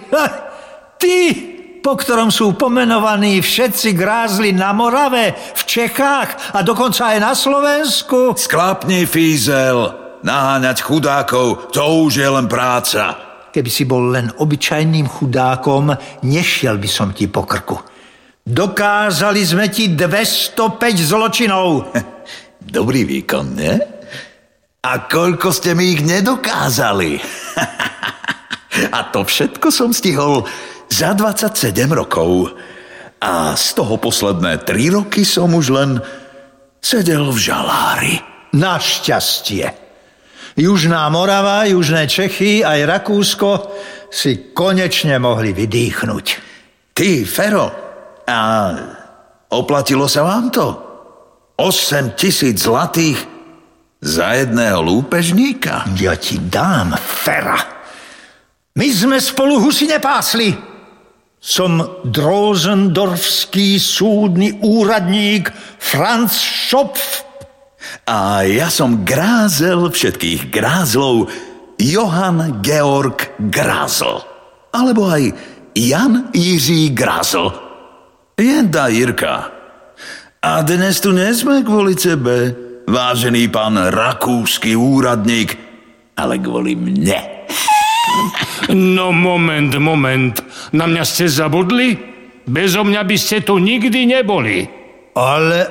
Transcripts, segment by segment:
Ty, po ktorom sú pomenovaní všetci grázli na Morave, v Čechách a dokonca aj na Slovensku. Sklapni, fízel, naháňať chudákov, to už je len práca. Keby si bol len obyčajným chudákom, nešiel by som ti po krku. Dokázali sme ti 205 zločinov. Dobrý výkon, nie? A koľko ste mi ich nedokázali? A to všetko som stihol za 27 rokov. A z toho posledné 3 roky som už len sedel v žalári. Našťastie. Južná Morava, Južné Čechy aj Rakúsko si konečne mohli vydýchnuť. Ty, Fero, a oplatilo sa vám to? 8 000 zlatých za jedného lúpežníka? Ja ti dám, Fera. My sme spolu husy nepásli. Som Drozendorfský súdny úradník Franz Schopf. A ja som grázel všetkých grázlov Johann Georg Grázl. Alebo aj Jan Jiří Grázl. Jenda Jirka. A dnes tu nesme kvôli tebe, vážený pán rakúsky úradník, ale kvôli mne. No moment. Na mňa ste zabudli? Bezo mňa by ste tu nikdy neboli. Ale,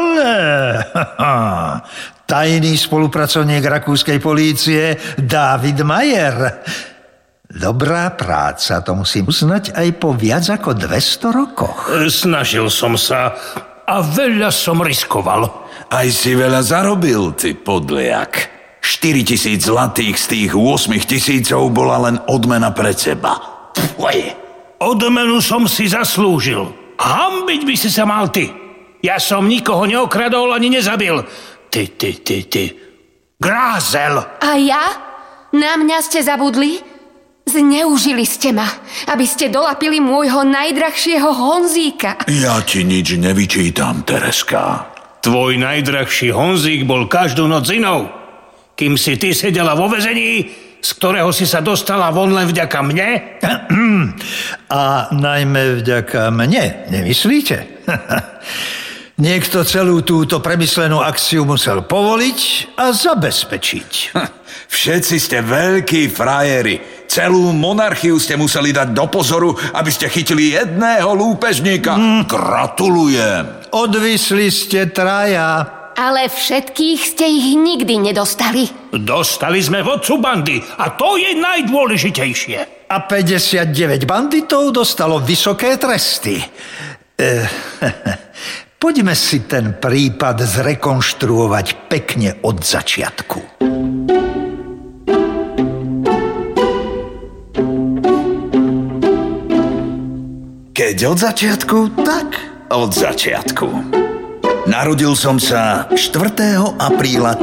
tajný spolupracovník rakúskej polície David Mayer. Dobrá práca, to musím uznať aj po viac ako 200 rokoch. Snažil som sa a veľa som riskoval. Aj si veľa zarobil, ty podliak. 4 000 zlatých z tých 8 000 bola len odmena pre teba. Tvoje. Odmenu som si zaslúžil. Hanbiť by si sa mal ty. Ja som nikoho neokradol ani nezabil. Ty. Grázel. A ja? Na mňa ste zabudli? Zneužili ste ma, aby ste dolapili môjho najdrahšieho Honzíka. Ja ti nič nevyčítam, Tereska. Tvoj najdrahší Honzík bol každú noc inou. Kým si ty sedela vo väzení, z ktorého si sa dostala von len vďaka mne? A najmä vďaka mne, nemyslíte? Niekto celú túto premyslenú akciu musel povoliť a zabezpečiť. Všetci ste veľkí frajeri. Celú monarchiu ste museli dať do pozoru, aby ste chytili jedného lúpežníka. Gratulujem. Odvisli ste 3. Ale všetkých ste ich nikdy nedostali. Dostali sme vodcu bandy a to je najdôležitejšie. A 59 banditov dostalo vysoké tresty. Poďme si ten prípad zrekonštruovať pekne od začiatku. Keď od začiatku, tak od začiatku. Narodil som sa 4. apríla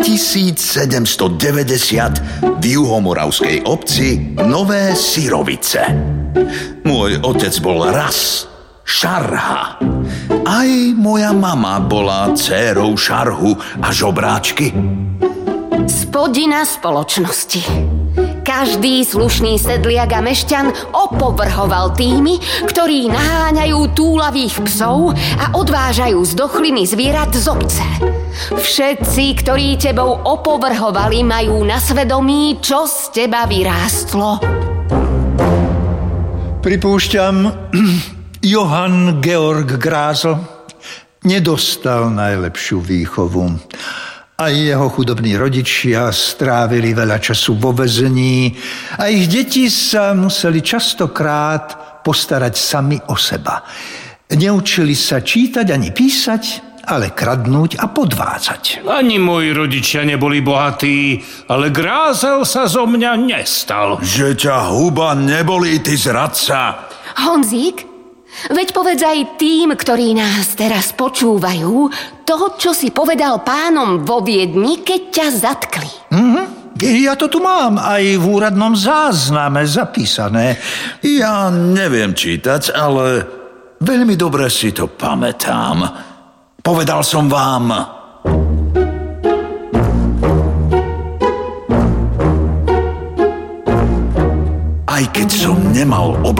1790 v juhomoravskej obci Nové Sirovice. Môj otec bol ras šarha. Aj moja mama bola dcérou šarhu a žobráčky. Spodina spoločnosti. Každý slušný sedliak a mešťan opovrhoval tými, ktorí naháňajú túlavých psov a odvážajú zdochliny zvierat z obce. Všetci, ktorí tebou opovrhovali, majú na svedomí, čo z teba vyrástlo. Pripúšťam, Johann Georg Grázl nedostal najlepšiu výchovu. Aj jeho chudobní rodičia strávili veľa času vo väzení a ich deti sa museli častokrát postarať sami o seba. Neučili sa čítať ani písať, ale kradnúť a podvádzať. Ani moji rodičia neboli bohatí, ale Grázl sa zo mňa nestal. Že ťa huba nebolí, ty zradca. Honzík, veď povedz aj tým, ktorí nás teraz počúvajú, to, čo si povedal pánom vo Viedni, keď ťa zatkli. Ja to tu mám aj v úradnom zázname zapísané. Ja neviem čítať, ale veľmi dobre si to pamätám. Povedal som vám: aj keď som nemal